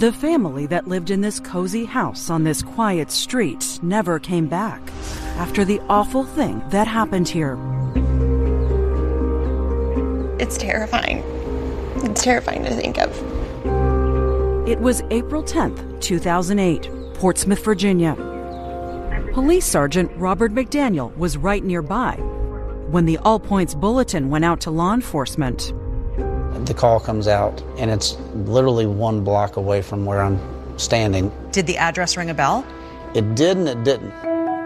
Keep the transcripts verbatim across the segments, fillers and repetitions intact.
The family that lived in this cozy house on this quiet street never came back after the awful thing that happened here. It's terrifying. It's terrifying to think of. It was April tenth, two thousand eight, Portsmouth, Virginia. Police Sergeant Robert McDaniel was right nearby when the All Points Bulletin went out to law enforcement. The call comes out, and it's literally one block away from where I'm standing. Did the address ring a bell? It did and it didn't.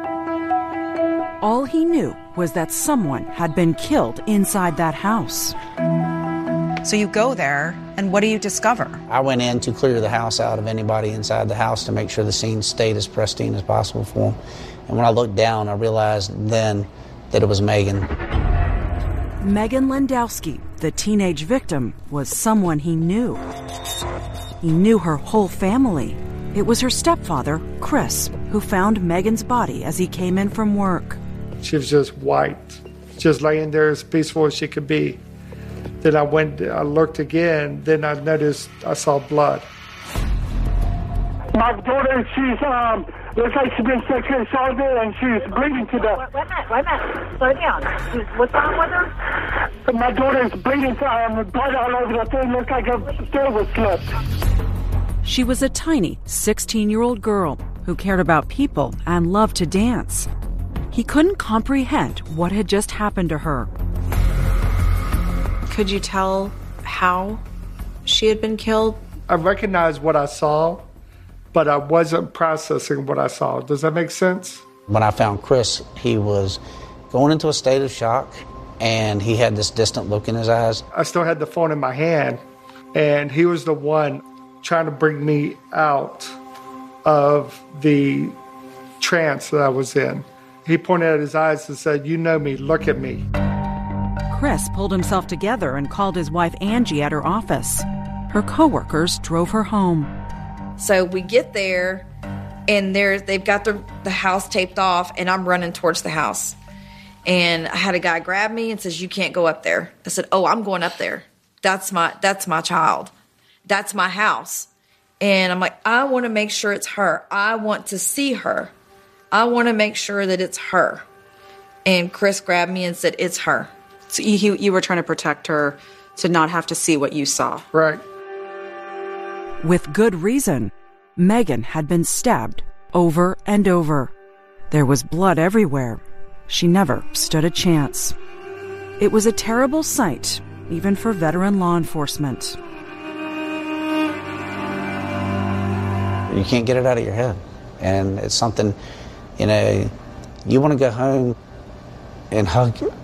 All he knew was that someone had been killed inside that house. So you go there, and what do you discover? I went in to clear the house out of anybody inside the house to make sure the scene stayed as pristine as possible for them. And when I looked down, I realized then that it was Megan. Megan Landowski, the teenage victim, was someone he knew. He knew her whole family. It was her stepfather, Chris, who found Megan's body as he came in from work. She was just white, just laying there as peaceful as she could be. Then I went, I looked again, then I noticed I saw blood. My daughter, she's, um, looks like she's been sexually assaulted and she's bleeding to death. Wait a minute, wait a minute, slow down. She's, what's wrong with her? My daughter's bleeding, um, blood all over the thing, looks like her throat was slit. She was a tiny sixteen-year-old girl who cared about people and loved to dance. He couldn't comprehend what had just happened to her. Could you tell how she had been killed? I recognized what I saw, but I wasn't processing what I saw. Does that make sense? When I found Chris, he was going into a state of shock, and he had this distant look in his eyes. I still had the phone in my hand, and he was the one trying to bring me out of the trance that I was in. He pointed at his eyes and said, "You know me, look at me." Chris pulled himself together and called his wife Angie at her office. Her coworkers drove her home. So we get there, and there they've got the, the house taped off, and I'm running towards the house. And I had a guy grab me and says, "You can't go up there." I said, "Oh, I'm going up there. That's my that's my child. That's my house." And I'm like, I want to make sure it's her. I want to see her. I want to make sure that it's her. And Chris grabbed me and said, "It's her." So you, you were trying to protect her to not have to see what you saw. Right. With good reason. Megan had been stabbed over and over. There was blood everywhere. She never stood a chance. It was a terrible sight, even for veteran law enforcement. You can't get it out of your head. And it's something, you know, you want to go home and hug your...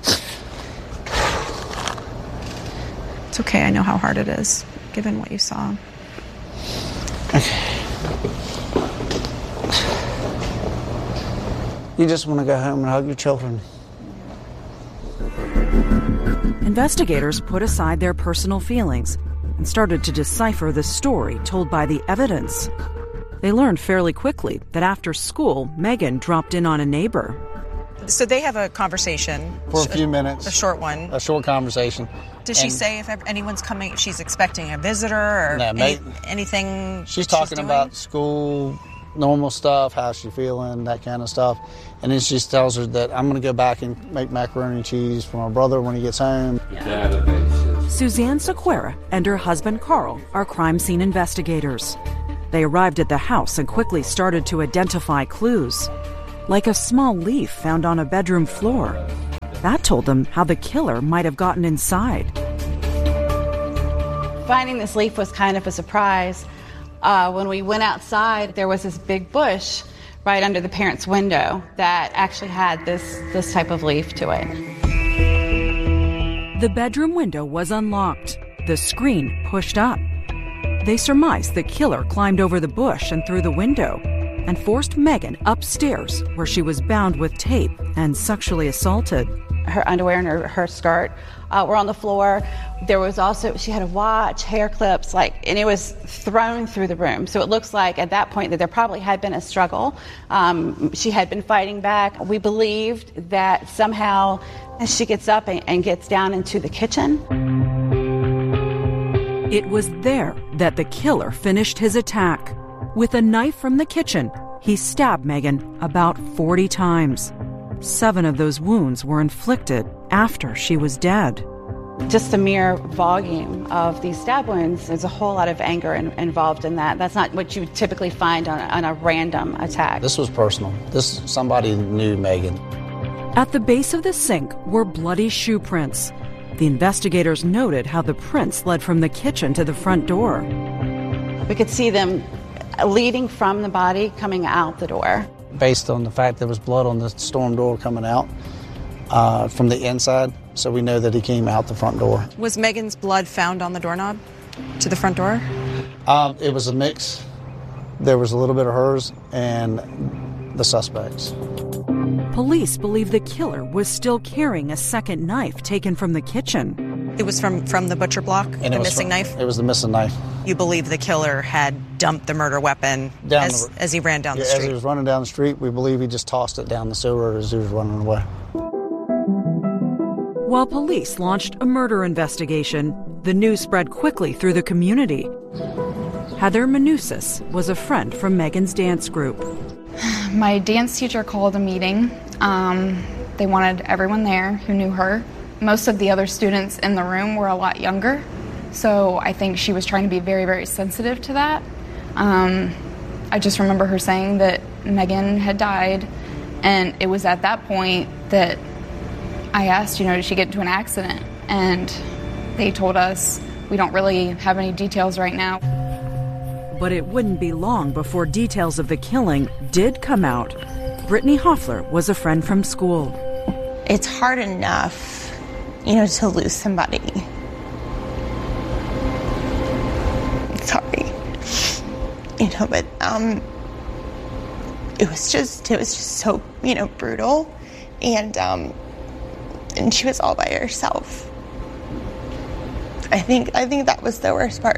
It's okay, I know how hard it is, given what you saw. Okay. You just want to go home and hug your children. Investigators put aside their personal feelings and started to decipher the story told by the evidence. They learned fairly quickly that after school, Megan dropped in on a neighbor. So they have a conversation. For a few minutes. A short one. A short conversation. Does she And say if anyone's coming, if she's expecting a visitor or No, any, mate, anything She's talking doing? about school, normal stuff, how's she feeling, that kind of stuff. And then she tells her that I'm going to go back and make macaroni and cheese for my brother when he gets home. Suzanne Sequeira and her husband Carl are crime scene investigators. They arrived at the house and quickly started to identify clues, like a small leaf found on a bedroom floor. That told them how the killer might have gotten inside. Finding this leaf was kind of a surprise. Uh, when we went outside, there was this big bush right under the parents' window that actually had this, this type of leaf to it. The bedroom window was unlocked, the screen pushed up. They surmised the killer climbed over the bush and through the window and forced Megan upstairs, where she was bound with tape and sexually assaulted. Her underwear and her, her skirt uh, were on the floor. There was also, she had a watch, hair clips, like, and it was thrown through the room. So it looks like at that point that there probably had been a struggle. Um, she had been fighting back. We believed that somehow she gets up and, and gets down into the kitchen. It was there that the killer finished his attack. With a knife from the kitchen, he stabbed Megan about forty times. Seven of those wounds were inflicted after she was dead. Just the mere volume of these stab wounds, there's a whole lot of anger in, involved in that. That's not what you would typically find on a, on a random attack. This was personal. This somebody knew Megan. At the base of the sink were bloody shoe prints. The investigators noted how the prints led from the kitchen to the front door. We could see them leading from the body, coming out the door. Based on the fact there was blood on the storm door coming out uh, from the inside, so we know that he came out the front door. Was Megan's blood found on the doorknob to the front door? Um, it was a mix. There was a little bit of hers and the suspect's. Police believe the killer was still carrying a second knife taken from the kitchen. It was from, from the butcher block, And the it was missing from- knife? It was the missing knife. You believe the killer had dumped the murder weapon Down as, the- as he ran down Yeah, the as street? he was running down the street, we believe he just tossed it down the sewer as he was running away. While police launched a murder investigation, the news spread quickly through the community. Heather Manousis was a friend from Megan's dance group. My dance teacher called a meeting. Um, they wanted everyone there who knew her. Most of the other students in the room were a lot younger, so I think she was trying to be very, very sensitive to that. Um, I just remember her saying that Megan had died, and it was at that point that I asked, you know, did she get into an accident? And they told us, we don't really have any details right now. But it wouldn't be long before details of the killing did come out. Brittany Hoffler was a friend from school. It's hard enough, you know, to lose somebody. Sorry. You know, but um, it was just, it was just so, you know, brutal. And, um, and she was all by herself. I think, I think that was the worst part.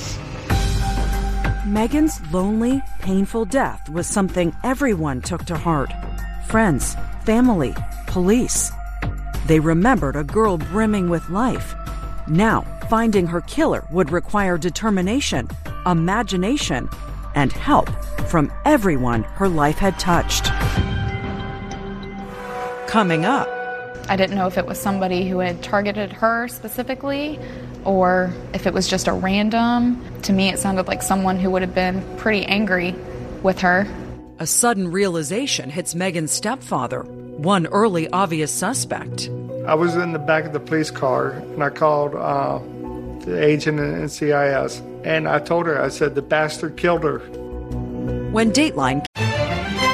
Megan's lonely, painful death was something everyone took to heart. Friends, family, police. They remembered a girl brimming with life. Now, finding her killer would require determination, imagination, and help from everyone her life had touched. Coming up. I didn't know if it was somebody who had targeted her specifically or if it was just a random. To me, it sounded like someone who would have been pretty angry with her. A sudden realization hits Megan's stepfather, one early obvious suspect. I was in the back of the police car, and I called uh, the agent in N C I S, and I told her, I said, the bastard killed her. When Dateline